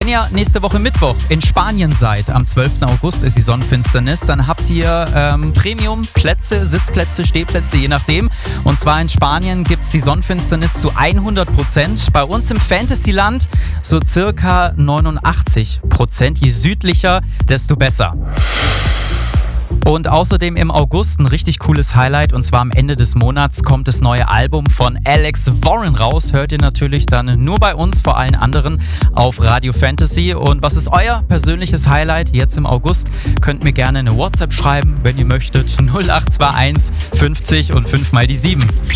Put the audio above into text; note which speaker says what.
Speaker 1: Wenn ihr nächste Woche Mittwoch in Spanien seid, am 12. August ist die Sonnenfinsternis, dann habt ihr Premium-Plätze, Sitzplätze, Stehplätze, je nachdem. Und zwar in Spanien gibt es die Sonnenfinsternis zu 100%. Bei uns im Fantasyland so circa 89%. Je südlicher, desto besser. Und außerdem im August ein richtig cooles Highlight, und zwar am Ende des Monats kommt das neue Album von Alex Warren raus. Hört ihr natürlich dann nur bei uns, vor allen anderen auf Radio Fantasy. Und was ist euer persönliches Highlight jetzt im August? Könnt mir gerne eine WhatsApp schreiben, wenn ihr möchtet. 0821 50 und 5 mal die 7.